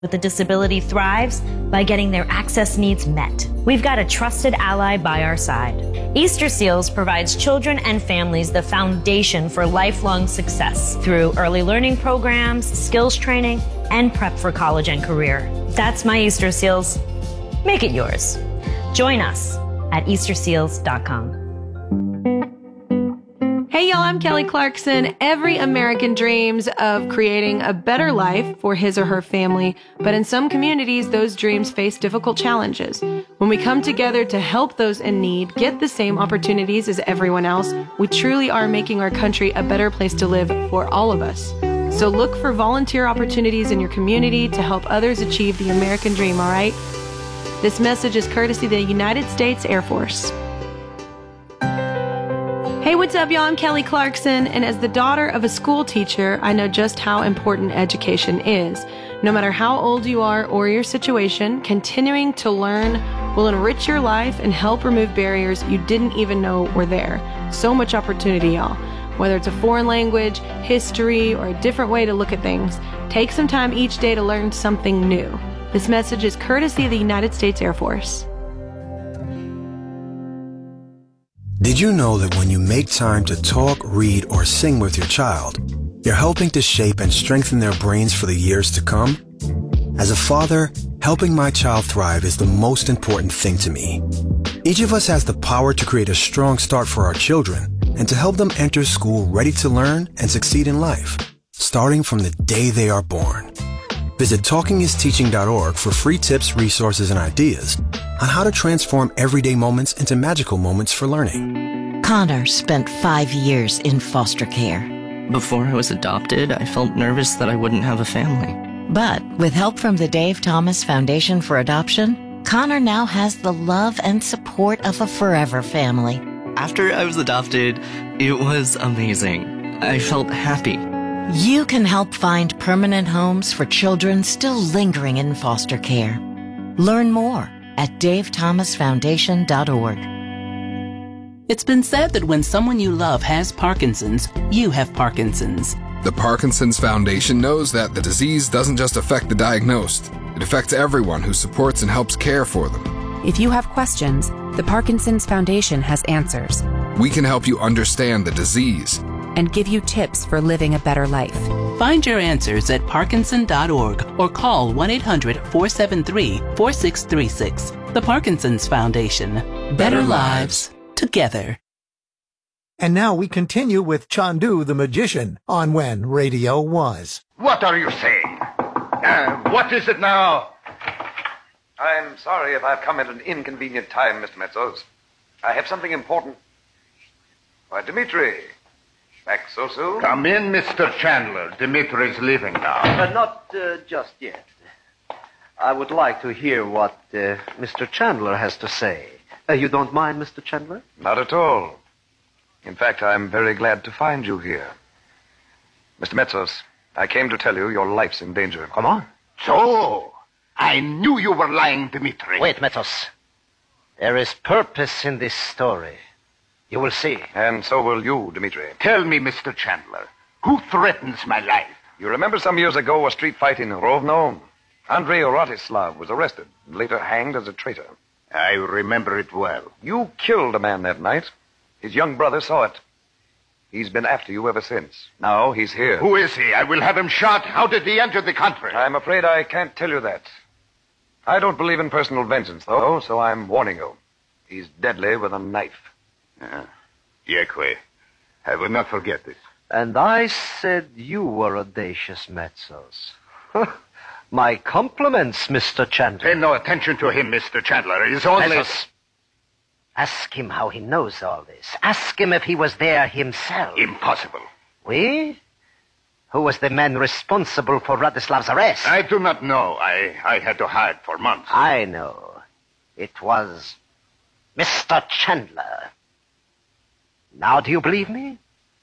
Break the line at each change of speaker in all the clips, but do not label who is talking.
with a disability thrives by getting their access needs met. We've got a trusted ally by our side. Easter Seals provides children and families the foundation for lifelong success through early learning programs, skills training, and prep for college and career. That's my Easter Seals. Make it yours. Join us at easterseals.com.
Hey y'all, I'm Kelly Clarkson. Every American dreams of creating a better life for his or her family, but in some communities, those dreams face difficult challenges. When we come together to help those in need get the same opportunities as everyone else, we truly are making our country a better place to live for all of us. So look for volunteer opportunities in your community to help others achieve the American dream, all right? This message is courtesy of the United States Air Force. Hey, what's up, y'all? I'm Kelly Clarkson, and as the daughter of a school teacher, I know just how important education is. No matter how old you are or your situation, continuing to learn will enrich your life and help remove barriers you didn't even know were there. So much opportunity, y'all. Whether it's a foreign language, history, or a different way to look at things, take some time each day to learn something new. This message is courtesy of the United States Air Force.
Did you know that when you make time to talk, read, or sing with your child, you're helping to shape and strengthen their brains for the years to come? As a father, helping my child thrive is the most important thing to me. Each of us has the power to create a strong start for our children and to help them enter school ready to learn and succeed in life, starting from the day they are born. Visit talkingisteaching.org for free tips, resources, and ideas on how to transform everyday moments into magical moments for learning.
Connor spent 5 years in foster care.
Before I was adopted, I felt nervous that I wouldn't have a family.
But with help from the Dave Thomas Foundation for Adoption, Connor now has the love and support of a forever family.
After I was adopted, it was amazing. I felt happy.
You can help find permanent homes for children still lingering in foster care. Learn more at davethomasfoundation.org.
It's been said that when someone you love has Parkinson's, you have Parkinson's.
The Parkinson's Foundation knows that the disease doesn't just affect the diagnosed. It affects everyone who supports and helps care for them.
If you have questions, the Parkinson's Foundation has answers.
We can help you understand the disease
and give you tips for living a better life.
Find your answers at parkinson.org or call 1-800-473-4636. The Parkinson's Foundation. Better lives together.
And now we continue with Chandu the Magician on When Radio Was.
What are you saying? What is it now?
I'm sorry if I've come at an inconvenient time, Mr. Metzos. I have something important. Why, Dmitri, back so soon?
Come in, Mr. Chandler. Dimitri's leaving now.
Not just yet. I would like to hear what Mr. Chandler has to say. You don't mind, Mr. Chandler?
Not at all. In fact, I'm very glad to find you here. Mr. Metzos, I came to tell you your life's in danger.
Come on.
So, I knew you were lying, Dmitri.
Wait, Metzos. There is purpose in this story. You will see.
And so will you, Dmitri.
Tell me, Mr. Chandler, who threatens my life?
You remember some years ago a street fight in Rovno? Andrei Rotislav was arrested and later hanged as a traitor.
I remember it well.
You killed a man that night. His young brother saw it. He's been after you ever since. Now he's here.
Who is he? I will have him shot. How did he enter the country?
I'm afraid I can't tell you that. I don't believe in personal vengeance, though, so I'm warning you. He's deadly with a knife.
Yekwe, I will not forget this.
And I said you were audacious, Metzos. My compliments, Mr. Chandler.
Pay no attention to him, Mr. Chandler. He's only...
Metzos, ask him how he knows all this. Ask him if he was there himself.
Impossible.
We? Who was the man responsible for Radislav's arrest?
I do not know. I had to hide for months.
I know. It was Mr. Chandler. Now do you believe me?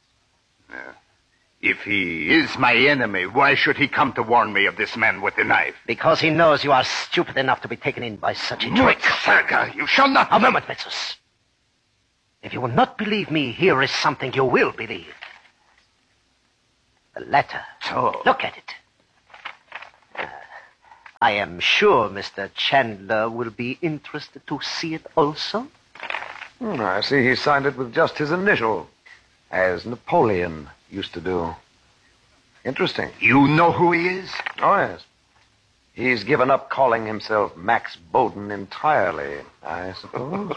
If he is my enemy, why should he come to warn me of this man with the knife?
Because he knows you are stupid enough to be taken in by such a trick.
Saga, you shall not...
A moment, Metzos. If you will not believe me, here is something you will believe. The letter.
So...
Look at it. I am sure Mr. Chandler will be interested to see it also.
I see he signed it with just his initial, as Napoleon used to do. Interesting.
You know who he is?
Oh, yes. He's given up calling himself Max Bowden entirely, I suppose.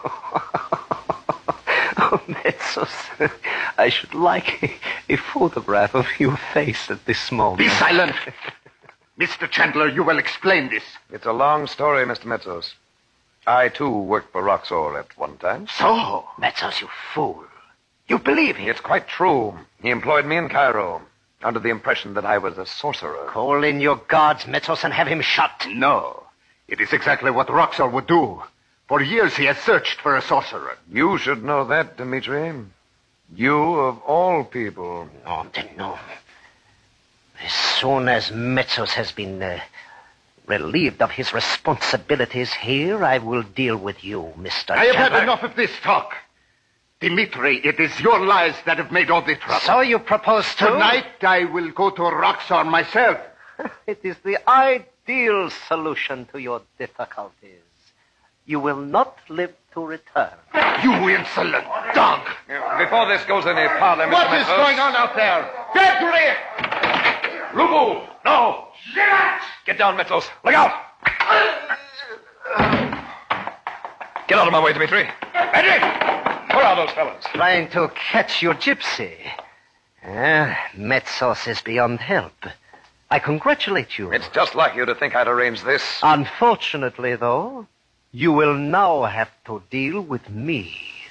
Oh, Metzos, I should like a photograph of your face at this moment.
Be silent! Mr. Chandler, you will explain this.
It's a long story, Mr. Metzos. I, too, worked for Roxor at one time.
So?
Metzos, you fool.
You believe him?
It's quite true. He employed me in Cairo, under the impression that I was a sorcerer.
Call in your guards, Metzos, and have him shot.
No. It is exactly what Roxor would do. For years he has searched for a sorcerer.
You should know that, Dimitri. You, of all people.
No, then no. As soon as Metzos has been relieved of his responsibilities here, I will deal with you, Mr.
I have
Chandler.
had enough of this talk. Dimitri, it is your lies that have made all the trouble.
So you propose to?
Tonight I will go to Roxor myself.
It is the ideal solution to your difficulties. You will not live to return.
You insolent dog!
Before this goes any farther, Mr.
What is
Metzos...
going on out there? Victory!
Lubu! No! Get down, Metzos. Look out! Get out of my way, Dimitri. Henry! Where are those fellas?
Trying to catch your gypsy. Metzos is beyond help. I congratulate you.
It's just like you to think I'd arrange this.
Unfortunately, though, you will now have to deal with me.